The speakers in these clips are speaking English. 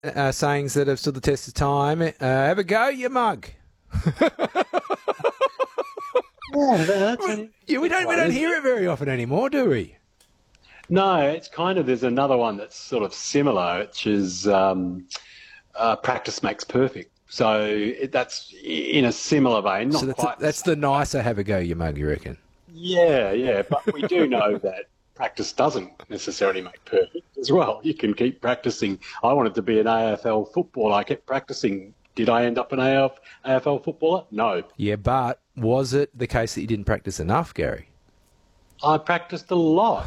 sayings that have stood the test of time. Have a go, you mug. We don't hear it very often anymore, do we? No, it's kind of, there's another one that's sort of similar, which is practice makes perfect. So that's in a similar vein. Not quite. That's the nicer have a go, you mug, you reckon? Yeah. But we do know that practice doesn't necessarily make perfect as well. You can keep practicing. I wanted to be an AFL footballer. I kept practicing. Did I end up an AFL footballer? No. Yeah, but was it the case that you didn't practice enough, Gary? I practiced a lot.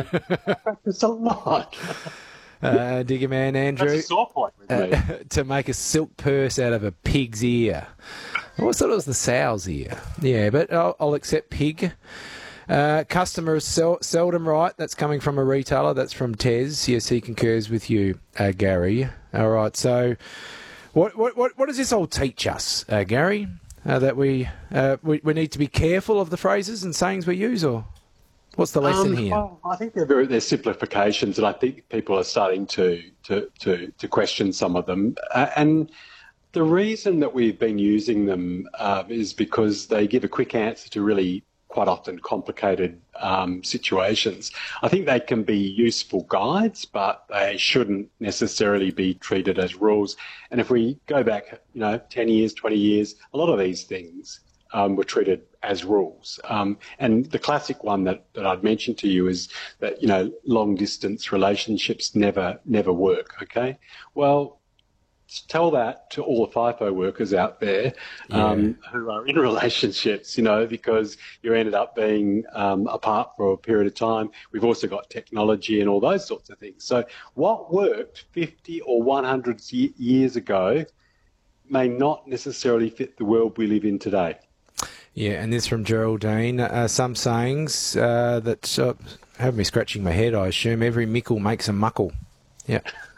Digger man Andrew. That's a sore point with me. To make a silk purse out of a pig's ear. I always thought it was the sow's ear. Yeah, but I'll accept pig. Customer is seldom right. That's coming from a retailer. That's from Tez. Yes, he concurs with you, Gary. All right, so what does this all teach us, Gary? That we need to be careful of the phrases and sayings we use, or what's the lesson here? Well, I think they're simplifications, and I think people are starting to question some of them. And the reason that we've been using them is because they give a quick answer to really quite often complicated situations. I think they can be useful guides, but they shouldn't necessarily be treated as rules. And if we go back, 10 years, 20 years, a lot of these things were treated as rules. And the classic one that I'd mentioned to you is that, long distance relationships never work, okay? Well, tell that to all the FIFO workers out there who are in relationships, because you ended up being apart for a period of time. We've also got technology and all those sorts of things. So what worked 50 or 100 years ago may not necessarily fit the world we live in today. Yeah, and this from Geraldine. Some sayings that have me scratching my head, I assume. Every mickle makes a muckle. Yeah.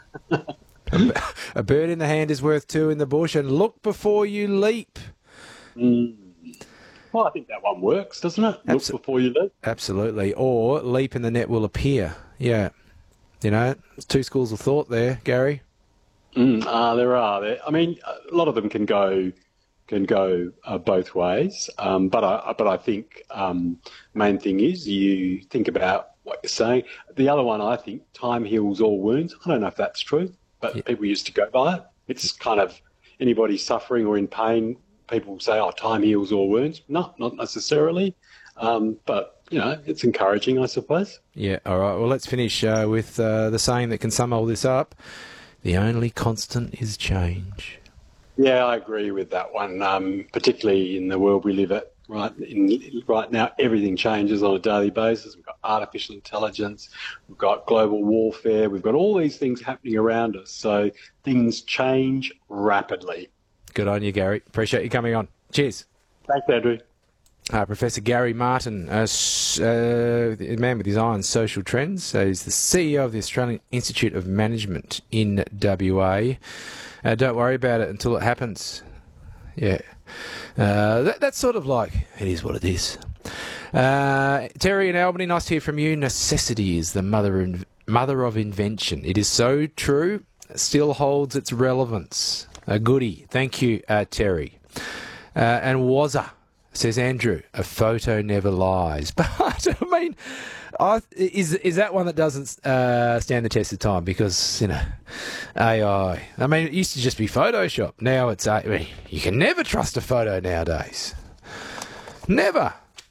A bird in the hand is worth two in the bush, and look before you leap. Well, I think that one works, doesn't it? Look before you leap. Absolutely. Or leap and the net will appear. Yeah. There's two schools of thought there, Gary. There are. I mean, a lot of them can go both ways. But I think main thing is you think about what you're saying. The other one, I think, time heals all wounds. I don't know if that's true, but people used to go by it. It's kind of anybody suffering or in pain, people say, time heals all wounds. No, not necessarily. But, it's encouraging, I suppose. Yeah, all right. Well, let's finish with the saying that can sum all this up. The only constant is change. Yeah, I agree with that one, particularly in the world we live at right now. Everything changes on a daily basis. We've got artificial intelligence, we've got global warfare, we've got all these things happening around us. So things change rapidly. Good on you, Gary. Appreciate you coming on. Cheers. Thanks, Andrew. Professor Gary Martin, the man with his eye on social trends. He's the CEO of the Australian Institute of Management in WA. Don't worry about it until it happens. Yeah. That's sort of like, it is what it is. Terry in Albany, nice to hear from you. Necessity is the mother of invention. It is so true, still holds its relevance. A goodie. Thank you, Terry. And Wazza, says Andrew, a photo never lies. But, I mean, is that one that doesn't stand the test of time? Because, AI. I mean, it used to just be Photoshop. Now it's you can never trust a photo nowadays. Never.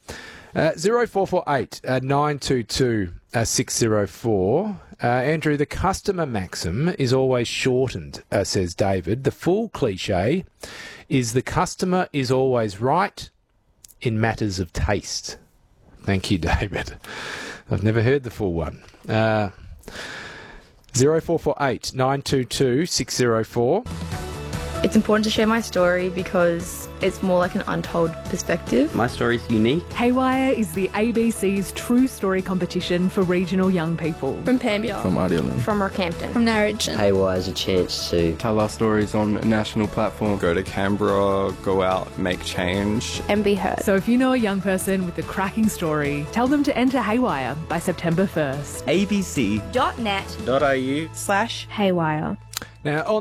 0448 922 604. Andrew, the customer maxim is always shortened, says David. The full cliche is the customer is always right in matters of taste. Thank you, David. I've never heard the full one. 0448 922 604. It's important to share my story because it's more like an untold perspective. My story's unique. Haywire is the ABC's true story competition for regional young people. From Pambia. From Idealand. From Rockhampton. From Narrogin. Haywire is a chance to tell our stories on a national platform. Go to Canberra, go out, make change. And be heard. So if you know a young person with a cracking story, tell them to enter Haywire by September 1st. abc.net.au/Haywire. Now,